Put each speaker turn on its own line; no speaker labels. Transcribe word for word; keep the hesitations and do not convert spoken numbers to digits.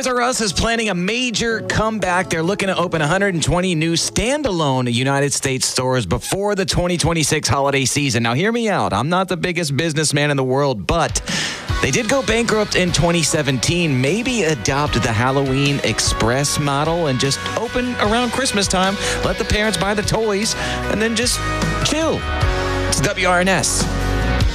Toys R Us is planning a major comeback. They're looking to open one hundred twenty new standalone United States stores before the twenty twenty-six holiday season. Now, hear me out. I'm not the biggest businessman in the world, but they did go bankrupt in twenty seventeen. Maybe adopt the Halloween Express model and just open around Christmas time. Let the parents buy the toys and then just chill. It's W R N S.